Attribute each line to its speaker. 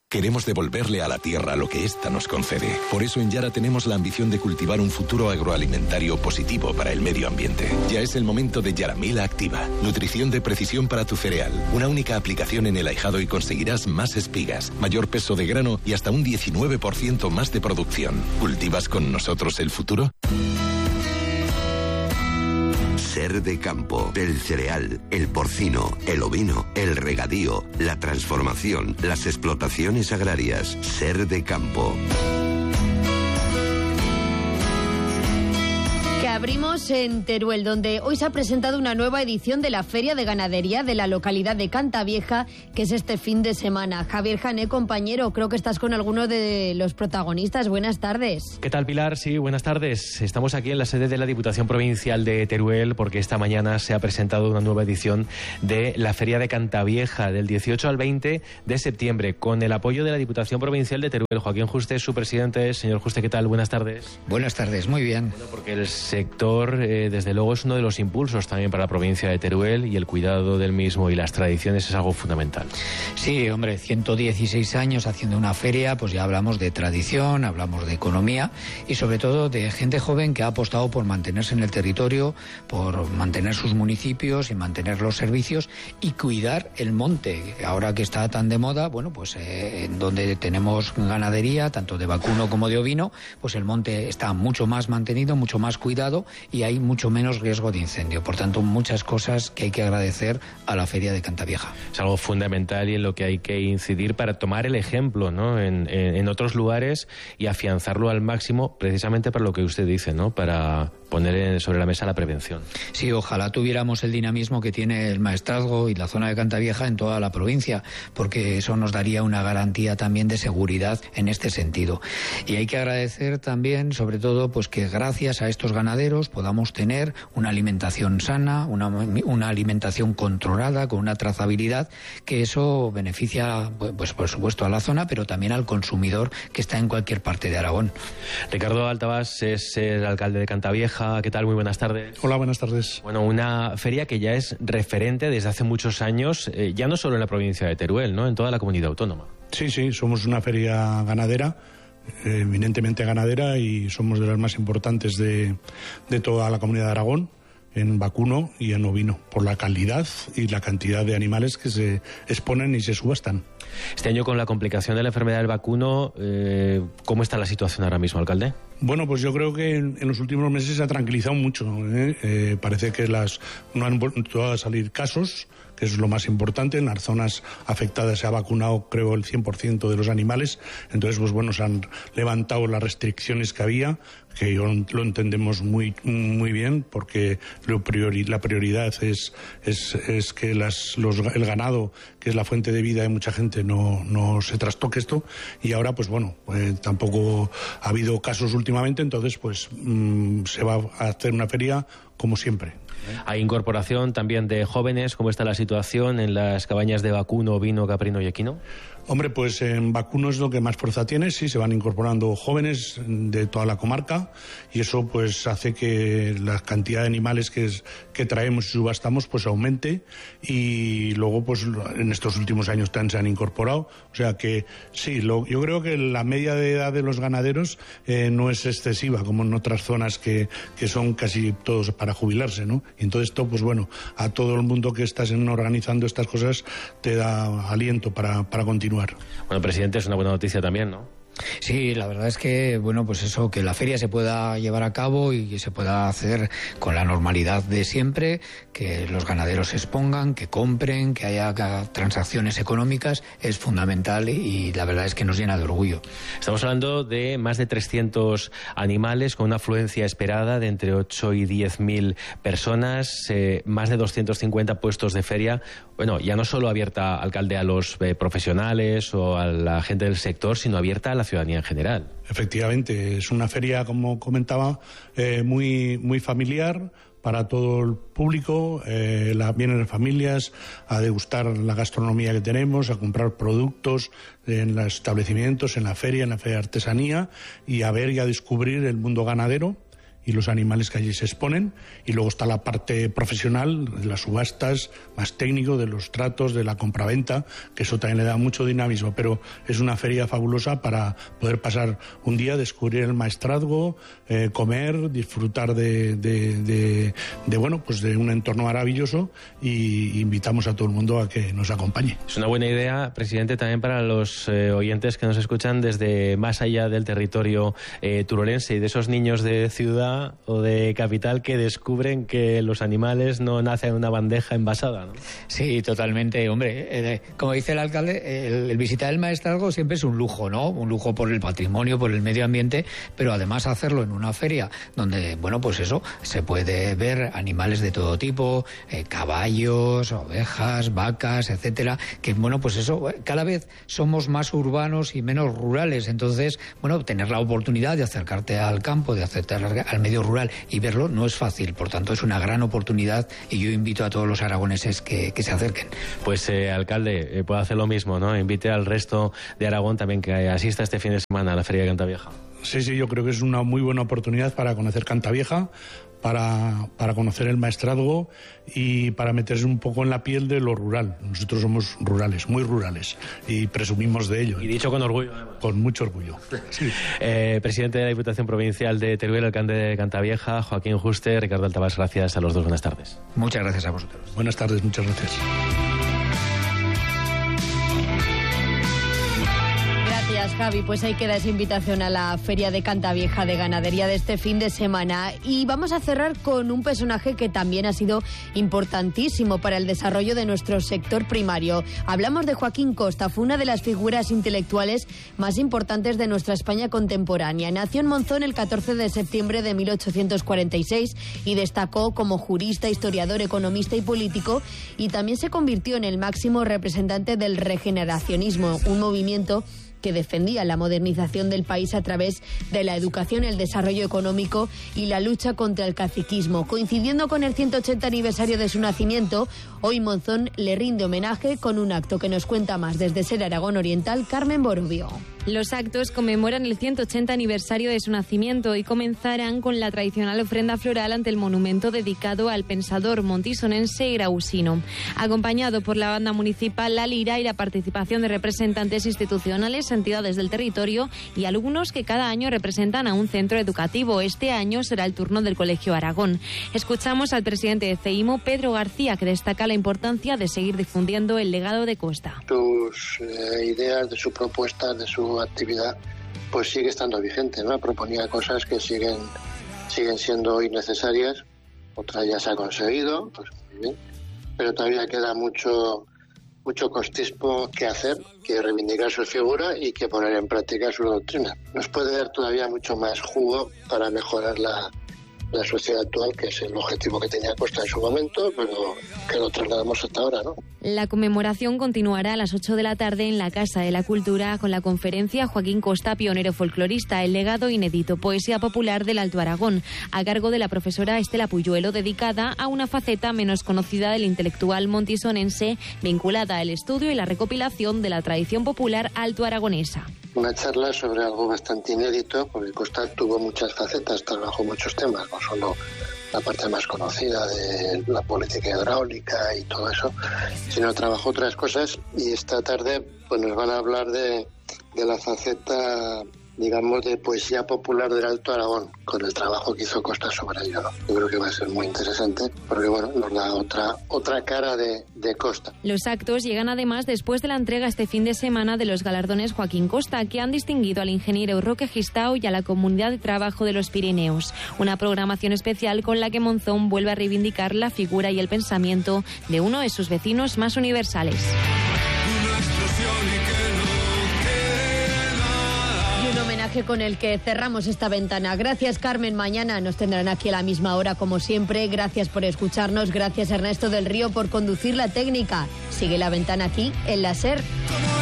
Speaker 1: Queremos devolverle a la tierra lo que ésta nos concede. Por eso en Yara tenemos la ambición de cultivar un futuro agroalimentario positivo para el medio ambiente. Ya es el momento de Yaramila Activa. Nutrición de precisión para tu cereal. Una única aplicación en el ahijado y conseguirás más espigas, mayor peso de grano y hasta un 19% más de producción. ¿Cultivas con nosotros el futuro?
Speaker 2: Ser de campo, el cereal, el porcino, el ovino, el regadío, la transformación, las explotaciones agrarias. Ser de campo.
Speaker 3: Abrimos en Teruel, donde hoy se ha presentado una nueva edición de la Feria de Ganadería de la localidad de Cantavieja, que es este fin de semana. Javier Jané, compañero, creo que estás con alguno de los protagonistas. Buenas tardes.
Speaker 4: ¿Qué tal, Pilar? Sí, buenas tardes. Estamos aquí en la sede de la Diputación Provincial de Teruel porque esta mañana se ha presentado una nueva edición de la Feria de Cantavieja del 18 al 20 de septiembre con el apoyo de la Diputación Provincial de Teruel. Joaquín Juste, su presidente. Señor Juste, ¿qué tal? Buenas tardes.
Speaker 5: Buenas tardes, muy bien.
Speaker 4: Bueno, porque el sector, desde luego, es uno de los impulsos también para la provincia de Teruel y el cuidado del mismo y las tradiciones es algo fundamental.
Speaker 5: Sí, hombre, 116 años haciendo una feria, pues ya hablamos de tradición, hablamos de economía y sobre todo de gente joven que ha apostado por mantenerse en el territorio, por mantener sus municipios y mantener los servicios y cuidar el monte. Ahora que está tan de moda, bueno, pues en donde tenemos ganadería, tanto de vacuno como de ovino, pues el monte está mucho más mantenido, mucho más cuidado y hay mucho menos riesgo de incendio. Por tanto, muchas cosas que hay que agradecer a la Feria de Cantavieja.
Speaker 4: Es algo fundamental y en lo que hay que incidir para tomar el ejemplo, ¿no? en otros lugares y afianzarlo al máximo, precisamente para lo que usted dice, ¿no? Para poner sobre la mesa la prevención.
Speaker 5: Sí, ojalá tuviéramos el dinamismo que tiene el Maestrazgo y la zona de Cantavieja en toda la provincia, porque eso nos daría una garantía también de seguridad en este sentido. Y hay que agradecer también, sobre todo, pues que gracias a estos ganaderos podamos tener una alimentación sana, una alimentación controlada, con una trazabilidad, que eso beneficia, pues por supuesto, a la zona, pero también al consumidor que está en cualquier parte de Aragón.
Speaker 4: Ricardo Altavás es el alcalde de Cantavieja. ¿Qué tal? Muy buenas tardes.
Speaker 6: Hola, buenas tardes.
Speaker 4: Bueno, una feria que ya es referente desde hace muchos años, ya no solo en la provincia de Teruel, ¿no? En toda la comunidad autónoma.
Speaker 6: Sí, somos una feria ganadera, eminentemente ganadera, y somos de las más importantes de toda la comunidad de Aragón, en vacuno y en ovino, por la calidad y la cantidad de animales que se exponen y se subastan.
Speaker 4: Este año, con la complicación de la enfermedad del vacuno, ¿cómo está la situación ahora mismo, alcalde?
Speaker 6: Bueno, pues yo creo que en los últimos meses se ha tranquilizado mucho. Parece que no han vuelto a salir casos, que es lo más importante. En las zonas afectadas se ha vacunado, creo, el 100% de los animales. Entonces, pues bueno, se han levantado las restricciones que había, que lo entendemos muy bien, porque la prioridad es que el ganado, que es la fuente de vida de mucha gente, no se trastoque esto. Y ahora, pues bueno, tampoco ha habido casos últimamente, entonces pues se va a hacer una feria como siempre.
Speaker 4: Hay incorporación también de jóvenes. ¿Cómo está la situación en las cabañas de vacuno, ovino, caprino y equino?
Speaker 6: Hombre, pues en vacuno es lo que más fuerza tiene, sí, se van incorporando jóvenes de toda la comarca y eso pues hace que la cantidad de animales que traemos y subastamos pues aumente, y luego pues en estos últimos años también se han incorporado, o sea que sí, yo creo que la media de edad de los ganaderos no es excesiva como en otras zonas que son casi todos para jubilarse, ¿no? Y entonces esto, pues bueno, a todo el mundo que estás organizando estas cosas te da aliento para continuar.
Speaker 4: Bueno, presidente, es una buena noticia también, ¿no?
Speaker 5: Sí, la verdad es que, bueno, pues eso, que la feria se pueda llevar a cabo y que se pueda hacer con la normalidad de siempre, que los ganaderos se expongan, que compren, que haya transacciones económicas, es fundamental y la verdad es que nos llena de orgullo.
Speaker 4: Estamos hablando de más de 300 animales con una afluencia esperada de entre 8 y 10.000 personas, más de 250 puestos de feria. Bueno, ya no solo abierta, alcalde, a los profesionales o a la gente del sector, sino abierta a la ciudadanía en general.
Speaker 6: Efectivamente, es una feria, como comentaba, muy familiar para todo el público. Vienen las familias a degustar la gastronomía que tenemos, a comprar productos en los establecimientos, en la feria de artesanía, y a ver y a descubrir el mundo ganadero. y los animales que allí se exponen. Y luego está la parte profesional, de las subastas, más técnico, de los tratos, de la compraventa, que eso también le da mucho dinamismo. Pero es una feria fabulosa para poder pasar un día, descubrir el maestrazgo, comer, disfrutar de un entorno maravilloso, y invitamos a todo el mundo a que nos acompañe.
Speaker 4: Es una buena idea, presidente, también para los oyentes que nos escuchan desde más allá del territorio turolense, y de esos niños de ciudad o de capital que descubren que los animales no nacen en una bandeja envasada, ¿no?
Speaker 5: Sí, totalmente, hombre. Como dice el alcalde, el visitar el maestrazgo siempre es un lujo, ¿no? Un lujo por el patrimonio, por el medio ambiente, pero además hacerlo en una feria donde, bueno, pues eso, se puede ver animales de todo tipo, caballos, ovejas, vacas, etcétera, que, bueno, pues eso, cada vez somos más urbanos y menos rurales. Entonces, bueno, tener la oportunidad de acercarte al campo, de acercarte al medio rural y verlo no es fácil. Por tanto, es una gran oportunidad y yo invito a todos los aragoneses que se acerquen.
Speaker 4: Pues, alcalde, puede hacer lo mismo, ¿no? Invite al resto de Aragón también que asista este fin de semana a la Feria de Cantavieja.
Speaker 6: Sí, yo creo que es una muy buena oportunidad para conocer Cantavieja, para conocer el maestrazgo y para meterse un poco en la piel de lo rural. Nosotros somos rurales, muy rurales, y presumimos de ello.
Speaker 4: Y dicho con orgullo, además.
Speaker 6: Con mucho orgullo. Sí.
Speaker 4: Presidente de la Diputación Provincial de Teruel, alcalde de Cantavieja, Joaquín Juste, Ricardo Altabás, gracias a los dos. Buenas tardes.
Speaker 5: Muchas gracias a vosotros.
Speaker 6: Buenas tardes, muchas gracias.
Speaker 3: Gracias, Javi. Pues ahí queda esa invitación a la Feria de Cantavieja de Ganadería de este fin de semana. Y vamos a cerrar con un personaje que también ha sido importantísimo para el desarrollo de nuestro sector primario. Hablamos de Joaquín Costa. Fue una de las figuras intelectuales más importantes de nuestra España contemporánea. Nació en Monzón el 14 de septiembre de 1846 y destacó como jurista, historiador, economista y político, y también se convirtió en el máximo representante del regeneracionismo, un movimiento que defendía la modernización del país a través de la educación, el desarrollo económico y la lucha contra el caciquismo. Coincidiendo con el 180 aniversario de su nacimiento, hoy Monzón le rinde homenaje con un acto que nos cuenta más desde Ser Aragón Oriental, Carmen Borovio.
Speaker 7: Los actos conmemoran el 180 aniversario de su nacimiento y comenzarán con la tradicional ofrenda floral ante el monumento dedicado al pensador montisonense Grausino, acompañado por la banda municipal La Lira y la participación de representantes institucionales, entidades del territorio y alumnos que cada año representan a un centro educativo. Este año será el turno del Colegio Aragón. Escuchamos al presidente de CEIMO, Pedro García, que destaca la importancia de seguir difundiendo el legado de Costa.
Speaker 8: Sus ideas, de su propuesta, de su actividad, pues sigue estando vigente, ¿no? Proponía cosas que siguen siendo hoy necesarias, otras ya se ha conseguido, pues muy bien, pero todavía queda mucho costismo que hacer, que reivindicar su figura y que poner en práctica su doctrina. Nos puede dar todavía mucho más jugo para mejorar la sociedad actual, que es el objetivo que tenía Costa en su momento, pero que lo trasladamos hasta ahora, ¿no?
Speaker 7: La conmemoración continuará a las 8 de la tarde en la Casa de la Cultura con la conferencia Joaquín Costa, pionero folclorista, el legado inédito, poesía popular del Alto Aragón, a cargo de la profesora Estela Puyuelo, dedicada a una faceta menos conocida del intelectual montisonense, vinculada al estudio y la recopilación de la tradición popular alto-aragonesa.
Speaker 8: Una charla sobre algo bastante inédito, porque Costa tuvo muchas facetas, trabajó muchos temas, no solo la parte más conocida de la política hidráulica y todo eso, sino trabajó otras cosas, y esta tarde pues nos van a hablar de la faceta, digamos, de poesía popular del Alto Aragón, con el trabajo que hizo Costa sobre ello, ¿no? Yo creo que va a ser muy interesante, porque bueno, nos da otra cara de Costa.
Speaker 7: Los actos llegan además después de la entrega este fin de semana de los galardones Joaquín Costa, que han distinguido al ingeniero Roque Gistao y a la comunidad de trabajo de los Pirineos. Una programación especial con la que Monzón vuelve a reivindicar la figura y el pensamiento de uno de sus vecinos más universales.
Speaker 3: Con el que cerramos esta ventana. Gracias, Carmen. Mañana nos tendrán aquí a la misma hora, como siempre. Gracias por escucharnos. Gracias, Ernesto del Río, por conducir la técnica. Sigue la ventana aquí en la SER.